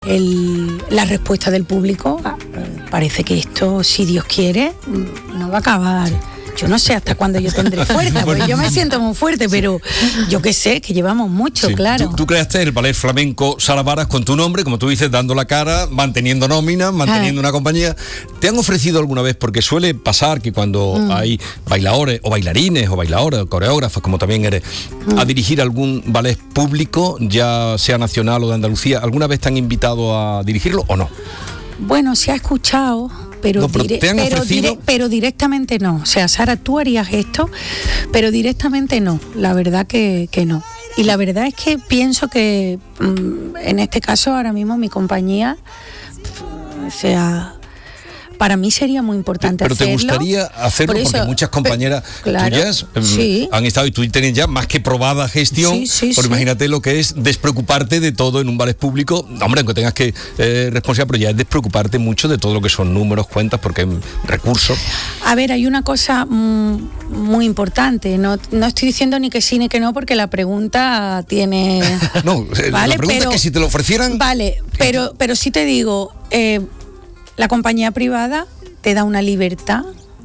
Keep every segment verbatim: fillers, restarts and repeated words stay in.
El, la respuesta del público, parece que esto, si Dios quiere, no va a acabar. Yo no sé hasta cuándo yo tendré fuerza, porque yo me siento muy fuerte, pero yo qué sé, que llevamos mucho, sí, claro. Tú, tú creaste el ballet flamenco Sara Varas con tu nombre, como tú dices, dando la cara, manteniendo nómina, manteniendo ah. una compañía. ¿Te han ofrecido alguna vez? Porque suele pasar que cuando mm. hay bailadores o bailarines o bailadoras, coreógrafos, como también eres, mm. a dirigir algún ballet público, ya sea nacional o de Andalucía, ¿alguna vez te han invitado a dirigirlo o no? Bueno, se ha escuchado, pero, no, pero, dire- pero, dire- pero directamente no. O sea, Sara, tú harías esto, pero directamente no. La verdad que, que no. Y la verdad es que pienso que mmm, en este caso ahora mismo mi compañía, o sea, para mí sería muy importante pero hacerlo. Pero te gustaría hacerlo eso, porque muchas compañeras pero, claro, tuyas sí. han estado y tú tienes ya más que probada gestión. Sí, sí, pero sí. Imagínate lo que es despreocuparte de todo en un ballet público. Hombre, aunque tengas que eh, responsabilidad, pero ya es despreocuparte mucho de todo lo que son números, cuentas, porque hay recursos. A ver, hay una cosa mmm, muy importante. No, no estoy diciendo ni que sí ni que no, porque la pregunta tiene. no, ¿vale? La pregunta pero, es que si te lo ofrecieran. Vale, pero, pero sí te digo. Eh, La compañía privada te da una libertad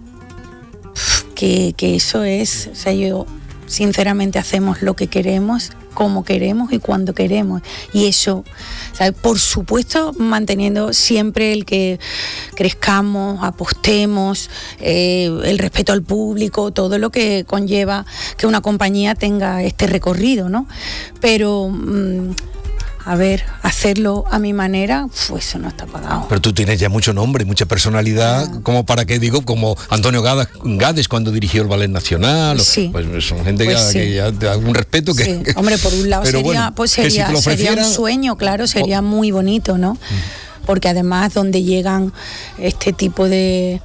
que, que eso es, o sea, yo sinceramente hacemos lo que queremos, como queremos y cuando queremos. Y eso, ¿sabes? Por supuesto, manteniendo siempre el que crezcamos, apostemos, eh, el respeto al público, todo lo que conlleva que una compañía tenga este recorrido, ¿no? Pero mmm, a ver, hacerlo a mi manera, pues eso no está pagado. Pero tú tienes ya mucho nombre, mucha personalidad, ah. como para qué digo, como Antonio Gades, Gades cuando dirigió el Ballet Nacional. Sí. Pues son gente pues que, sí. que ya te da un respeto que. Sí. Hombre, por un lado sería, bueno, pues sería, si sería un sueño, claro, sería oh. muy bonito, ¿no? Mm. Porque además donde llegan este tipo de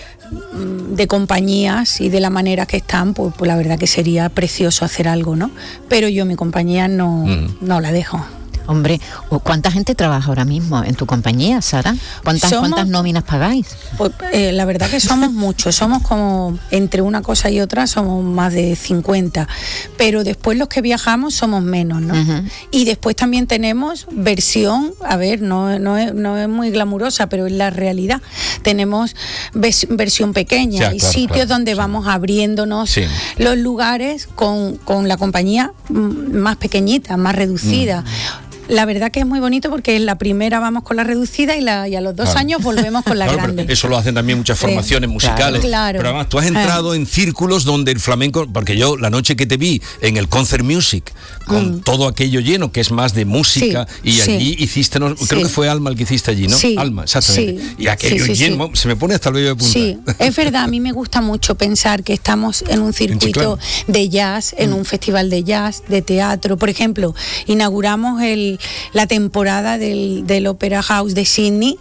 de compañías y de la manera que están, pues, pues la verdad que sería precioso hacer algo, ¿no? Pero yo mi compañía no, mm. no la dejo. Hombre, ¿cuánta gente trabaja ahora mismo en tu compañía, Sara? ¿Cuántas, somos, ¿cuántas nóminas pagáis? Pues eh, la verdad que somos muchos, somos como, entre una cosa y otra, somos más de cincuenta, pero después los que viajamos somos menos, ¿no? Uh-huh. Y después también tenemos versión, a ver, no, no, es, no es muy glamurosa, pero es la realidad, tenemos ves, versión pequeña, sí, y claro, sitios claro, donde sí. vamos abriéndonos sí. los lugares con, con la compañía más pequeñita, más reducida. Uh-huh. La verdad que es muy bonito porque en la primera vamos con la reducida y, la, y a los dos claro. años volvemos con la claro, grande. Eso lo hacen también muchas formaciones sí, musicales. Claro. Pero además tú has entrado eh. en círculos donde el flamenco, porque yo la noche que te vi en el Concert Music, con mm. todo aquello lleno, que es más de música, sí, y allí sí. hiciste, no, creo sí. que fue Alma el que hiciste allí, ¿no? Sí. Alma, exactamente. Sí. Y aquello sí, sí, lleno, sí. se me pone hasta el vello de punta. Sí, es verdad, a mí me gusta mucho pensar que estamos en un circuito en de jazz, en mm. un festival de jazz, de teatro. Por ejemplo, inauguramos el, la temporada temporada del, del Opera House de Sydney,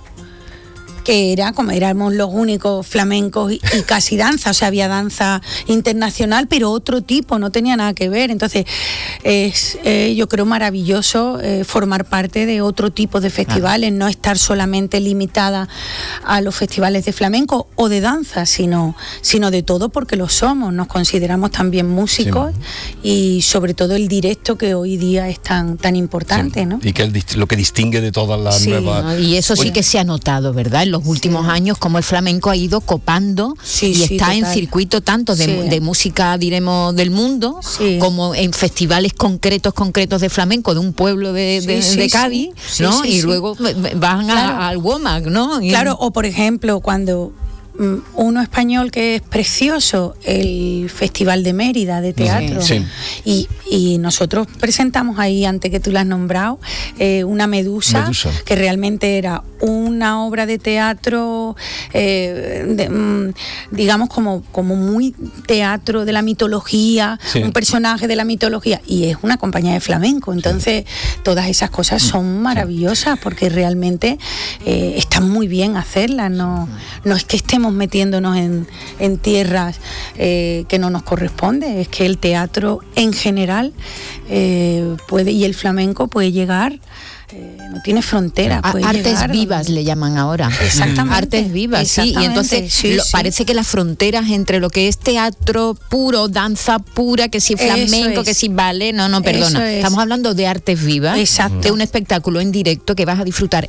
que era como éramos los únicos flamencos y, y casi danza, o sea, había danza internacional, pero otro tipo, no tenía nada que ver. Entonces, es eh, yo creo maravilloso eh, formar parte de otro tipo de festivales, claro. no estar solamente limitada a los festivales de flamenco o de danza, sino, sino de todo, porque lo somos, nos consideramos también músicos sí. y sobre todo el directo, que hoy día es tan, tan importante, sí. ¿no? Y que el, lo que distingue de todas las sí. nuevas... No, y eso bueno. sí que se ha notado, ¿verdad? En los últimos sí. años, como el flamenco ha ido copando sí, y sí, está total. en circuito tanto de, sí. de música, diremos, del mundo, sí. como en festivales concretos, concretos de flamenco de un pueblo de, de, sí, sí, de Cádiz, sí. ¿no? Sí, sí, y sí. luego van claro. a, al WOMAC, ¿no? Y claro, o por ejemplo, cuando uno español que es precioso, el Festival de Mérida de teatro, sí. y, y nosotros presentamos ahí, antes que tú la has nombrado, eh, una Medusa, Medusa, que realmente era una obra de teatro, eh, de, mm, digamos como, como muy teatro de la mitología, sí. un personaje de la mitología, y es una compañía de flamenco. Entonces sí. todas esas cosas son maravillosas, porque realmente eh, están muy bien hacerlas, no, no es que estemos metiéndonos en, en tierras eh, que no nos corresponde, es que el teatro en general eh, puede, y el flamenco puede llegar eh, no tiene frontera. Artes llegar, vivas le llaman ahora. Exactamente. Artes vivas, sí. Y entonces sí, lo, sí. parece que las fronteras entre lo que es teatro puro, danza pura, que si flamenco, que si ballet, no, no, perdona. Es. Estamos hablando de artes vivas, Exacto. de un espectáculo en directo que vas a disfrutar